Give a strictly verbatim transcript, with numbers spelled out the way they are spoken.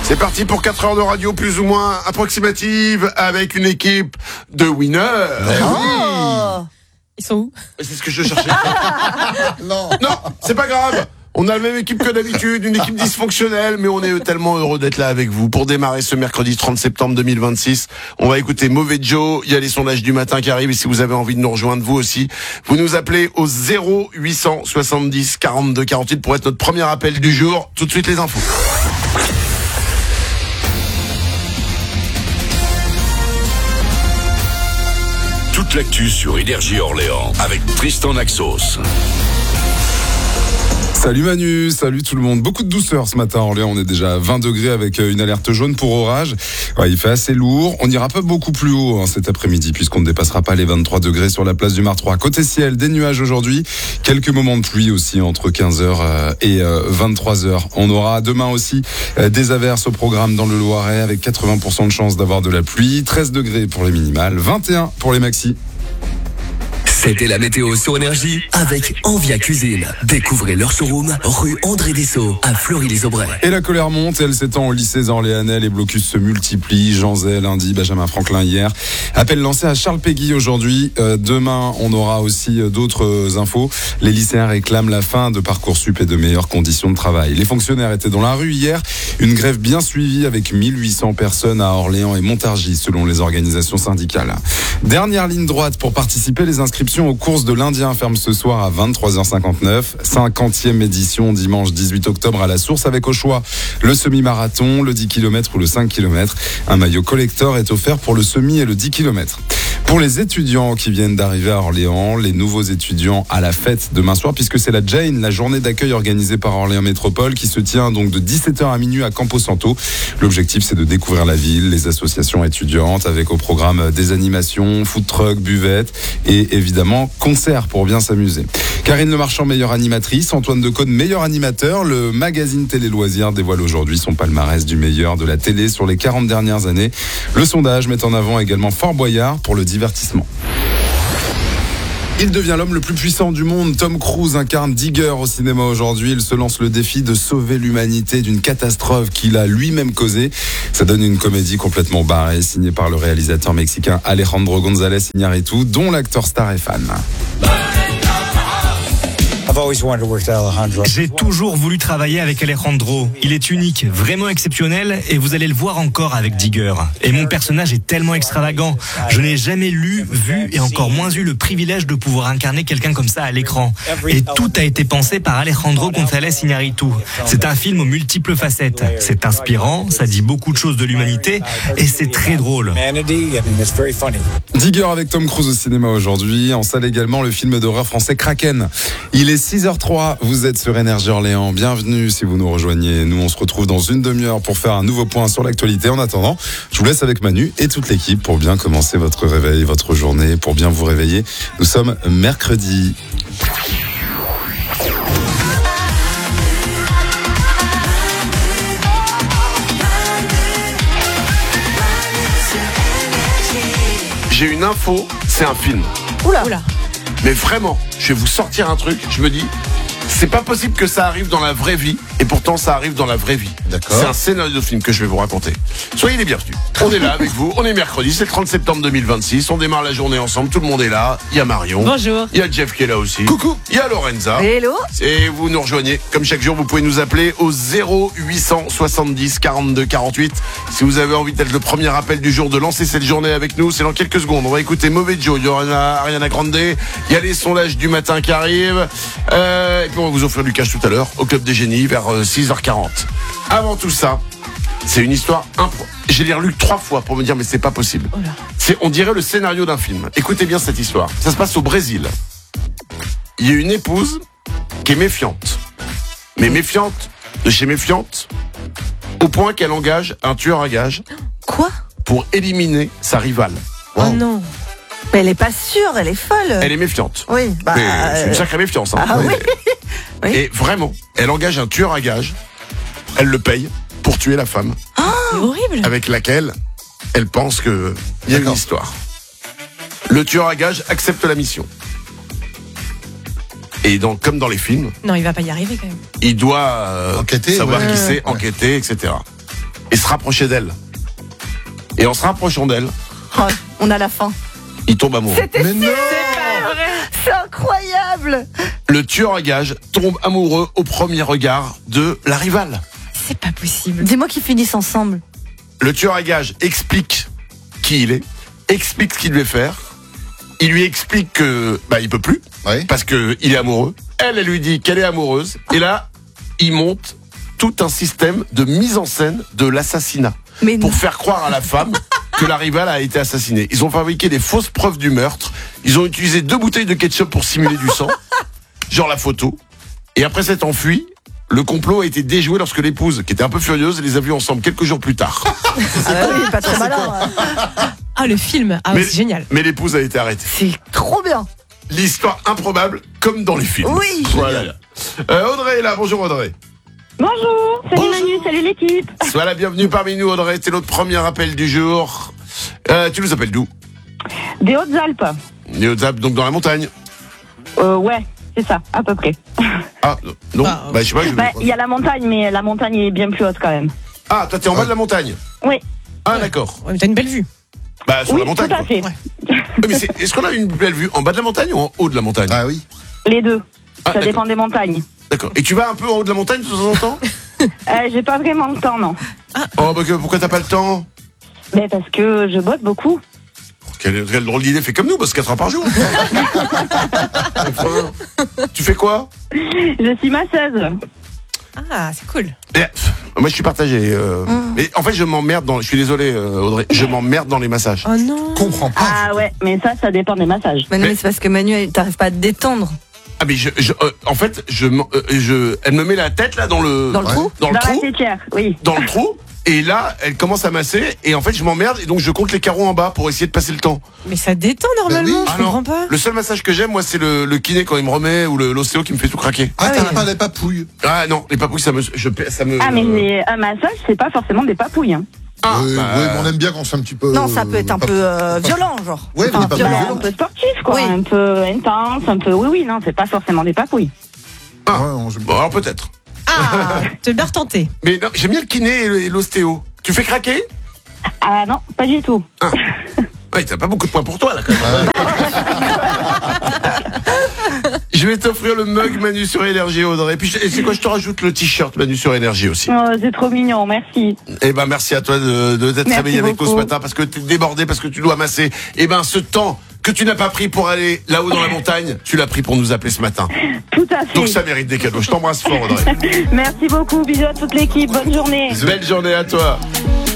C'est parti pour quatre heures de radio plus ou moins approximative avec une équipe de winners. Oh. Ils sont où? C'est ce que je cherchais. Non, non, c'est pas grave. On a la même équipe que d'habitude, une équipe dysfonctionnelle, mais on est tellement heureux d'être là avec vous. Pour démarrer ce mercredi trente septembre deux mille vingt-six, on va écouter Mauvais Joe. Il y a les sondages du matin qui arrivent et si vous avez envie de nous rejoindre, vous aussi, vous nous appelez au zéro huit cent soixante-dix quarante-deux quarante-huit pour être notre premier appel du jour. Tout de suite les infos. Toute l'actu sur Énergie Orléans avec Tristan Naxos. Salut Manu, salut tout le monde. Beaucoup de douceur ce matin à Orléans, on est déjà à vingt degrés avec une alerte jaune pour orage. Ouais, il fait assez lourd, on n'ira pas beaucoup plus haut hein, cet après-midi puisqu'on ne dépassera pas les vingt-trois degrés sur la place du Martroi. Côté ciel, des nuages aujourd'hui, quelques moments de pluie aussi entre quinze heures et vingt-trois heures. On aura demain aussi des averses au programme dans le Loiret avec quatre-vingts pour cent de chance d'avoir de la pluie, treize degrés pour les minimales, vingt et un pour les maxis. C'était la météo sur Énergie avec Envia Cuisine. Découvrez leur showroom rue André Dessau à Fleury-les-Aubrais. Et la colère monte, elle s'étend au lycée orléanais. Les blocus se multiplient. Jean Zay lundi, Benjamin Franklin hier. Appel lancé à Charles Péguy aujourd'hui. Euh, demain, on aura aussi d'autres infos. Les lycéens réclament la fin de Parcoursup et de meilleures conditions de travail. Les fonctionnaires étaient dans la rue hier. Une grève bien suivie avec mille huit cents personnes à Orléans et Montargis selon les organisations syndicales. Dernière ligne droite pour participer. Les inscriptions aux courses de l'Indien ferment ce soir à vingt-trois heures cinquante-neuf. cinquantième édition dimanche dix-huit octobre à la Source avec au choix le semi-marathon, le dix kilomètres ou le cinq kilomètres. Un maillot collector est offert pour le semi et le dix kilomètres. Pour les étudiants qui viennent d'arriver à Orléans, les nouveaux étudiants à la fête demain soir, puisque c'est la Jane, la journée d'accueil organisée par Orléans Métropole, qui se tient donc de dix-sept heures à minuit à Campo Santo. L'objectif, c'est de découvrir la ville, les associations étudiantes, avec au programme des animations, food truck, buvettes et évidemment concerts pour bien s'amuser. Karine Le Marchand, meilleure animatrice, Antoine Decaune, meilleur animateur. Le magazine Télé Loisirs dévoile aujourd'hui son palmarès du meilleur de la télé sur les quarante dernières années. Le sondage met en avant également Fort Boyard pour le divertissement. Il devient l'homme le plus puissant du monde. Tom Cruise incarne Digger au cinéma aujourd'hui. Il se lance le défi de sauver l'humanité d'une catastrophe qu'il a lui-même causée. Ça donne une comédie complètement barrée, signée par le réalisateur mexicain Alejandro González Iñárritu, dont l'acteur star est fan. J'ai toujours voulu travailler avec Alejandro. Il est unique, vraiment exceptionnel et vous allez le voir encore avec Digger. Et mon personnage est tellement extravagant. Je n'ai jamais lu, vu et encore moins eu le privilège de pouvoir incarner quelqu'un comme ça à l'écran. Et tout a été pensé par Alejandro González Iñárritu. C'est un film aux multiples facettes. C'est inspirant, ça dit beaucoup de choses de l'humanité et c'est très drôle. Digger avec Tom Cruise au cinéma aujourd'hui. En salle également le film d'horreur français Kraken. Il est six heures trois, vous êtes sur Énergie Orléans. Bienvenue si vous nous rejoignez. Nous, on se retrouve dans une demi-heure pour faire un nouveau point sur l'actualité. En attendant, je vous laisse avec Manu et toute l'équipe pour bien commencer votre réveil, votre journée, pour bien vous réveiller. Nous sommes mercredi. J'ai une info, c'est un film. Oula, Oula. Mais vraiment, je vais vous sortir un truc, je me dis, c'est pas possible que ça arrive dans la vraie vie, et pourtant ça arrive dans la vraie vie. D'accord. C'est un scénario de film que je vais vous raconter. Soyez les bienvenus. On est là avec vous, on est mercredi, c'est le trente septembre deux mille vingt-six, on démarre la journée ensemble, tout le monde est là, il y a Marion. Bonjour. Il y a Jeff qui est là aussi. Coucou. Il y a Lorenza. Hello. Et vous nous rejoignez, comme chaque jour, vous pouvez nous appeler au zéro huit cent soixante-dix quarante-deux quarante-huit. Si vous avez envie d'être le premier appel du jour, de lancer cette journée avec nous, c'est dans quelques secondes. On va écouter Mauvais Joe, il y aura Ariana Grande, il y a les sondages du matin qui arrivent, euh, et puis on va vous offrir du cash tout à l'heure au Club des Génies vers six heures quarante. Avant tout ça, c'est une histoire impro. J'ai l'ai relu trois fois pour me dire mais c'est pas possible. Oh là. C'est, on dirait le scénario d'un film. Écoutez bien cette histoire. Ça se passe au Brésil. Il y a une épouse qui est méfiante. Mais méfiante de chez méfiante, au point qu'elle engage un tueur à gages. Quoi? Pour éliminer sa rivale. Wow. Oh non. Mais elle est pas sûre, elle est folle. Elle est méfiante. Oui, bah. Mais euh... c'est une sacrée méfiance. Hein. Ah oui. Oui. Et vraiment, elle engage un tueur à gages. Elle le paye pour tuer la femme. Oh, c'est horrible. Avec laquelle elle pense que il y a une histoire. Le tueur à gages accepte la mission. Et donc, comme dans les films, non, il va pas y arriver quand même. Il doit euh, enquêter, savoir ouais, qui ouais, c'est, ouais. enquêter, et cetera. et se rapprocher d'elle. Et en se rapprochant d'elle, Oh, on a la fin. il tombe amoureux. C'était Mais non. sûr. C'est incroyable. Le tueur à gages tombe amoureux au premier regard de la rivale. C'est pas possible. Dis-moi qu'ils finissent ensemble. Le tueur à gages explique qui il est, explique ce qu'il devait faire. Il lui explique que bah il peut plus Ouais. parce que il est amoureux. Elle, elle lui dit qu'elle est amoureuse. Et là, il monte tout un système de mise en scène de l'assassinat Mais pour non. faire croire à la femme que la rivale a été assassinée. Ils ont fabriqué des fausses preuves du meurtre. Ils ont utilisé deux bouteilles de ketchup pour simuler du sang, genre la photo. Et après s'être enfui, le complot a été déjoué lorsque l'épouse, qui était un peu furieuse, les a vus ensemble quelques jours plus tard. Ah oui, pas trop malin. hein. Ah, le film. Ah, Mais- c'est génial. Mais l'épouse a été arrêtée. C'est trop bien. L'histoire improbable, comme dans les films. Oui. Voilà. Euh, Audrey est là. Bonjour Audrey. Bonjour, salut Bonjour. Manu, salut l'équipe. Sois la bienvenue parmi nous Audrey. C'est notre premier appel du jour. Euh, tu nous appelles d'où? Des Hautes-Alpes. Des Hautes-Alpes, donc dans la montagne. Euh, ouais, c'est ça, à peu près. Ah non. Bah, Bah, je sais pas. Je... Bah, il y a la montagne, mais la montagne est bien plus haute quand même. Ah, toi t'es en bas de la montagne. Oui, Ah d'accord. Ouais, mais t'as une belle vue. Bah sur oui, la montagne. tout à quoi. fait. Oui, mais c'est- est-ce qu'on a une belle vue en bas de la montagne ou en haut de la montagne? Ah oui. Les deux. Ah, ça d'accord. dépend des montagnes. D'accord. Et tu vas un peu en haut de la montagne de temps en temps? Euh, j'ai pas vraiment le temps, non. Oh bah que- pourquoi t'as pas le temps? Mais parce que je bosse beaucoup. Quelle, quelle drôle d'idée, fais comme nous, bosse quatre heures par jour. Enfin, tu fais quoi? Je suis masseuse. Ah, c'est cool. Eh, pff, Moi je suis partagé. euh, Mais en fait je m'emmerde dans. Je suis désolé euh, Audrey, je m'emmerde dans les massages. Oh non. Comprends pas. Ah ouais, mais ça, ça dépend des massages. Mais non, Mais- mais c'est parce que Manu, elle- t'arrives pas à te détendre. Ah mais je, je euh, en fait je, m'en- euh, je, elle me met la tête là dans le Dans le trou dans le Dans trou, la têtière, oui. dans le trou. Et là, elle commence à masser et en fait je m'emmerde et donc je compte les carreaux en bas pour essayer de passer le temps. Mais ça détend normalement, oui. je Ah non. comprends pas. Le seul massage que j'aime moi c'est le, le kiné quand il me remet ou le- l'ostéo qui me fait tout craquer. Ah, Ah t'as oui. pas les papouilles. Ah non, les papouilles ça me je, ça me Ah, mais les- un massage, c'est pas forcément des papouilles. Hein. Ah, oui, bah, oui, mais on aime bien quand c'est un petit peu. Non, ça peut être un pas- peu euh, violent, genre. Ouais, mais Enfin, pas violent. Bah, violent. un peu sportif, quoi. Oui. Un peu intense, un peu. Oui, oui, non, c'est pas forcément des papouilles. Ouais, on- je- bon alors peut-être. Ah, tu bien retenter. Mais non, j'aime bien le kiné et le- et l'ostéo. Tu fais craquer? Ah non, pas du tout. Ouais, t'as pas beaucoup de points pour toi là quand même. Je vais t'offrir le mug Manu sur Énergie Audrey. Et puis je- et c'est quoi, je te rajoute le t-shirt Manu sur Énergie aussi. Oh, c'est trop mignon, merci. Eh ben merci à toi de, de t'être Merci réveillé avec nous ce beaucoup. matin parce que t'es débordé, parce que tu dois masser. Eh ben ce temps que tu n'as pas pris pour aller là-haut dans la montagne, tu l'as pris pour nous appeler ce matin. Tout à fait. Donc ça mérite des cadeaux. Je t'embrasse fort Audrey. Merci beaucoup, bisous à toute l'équipe, bonne journée. Belle journée à toi.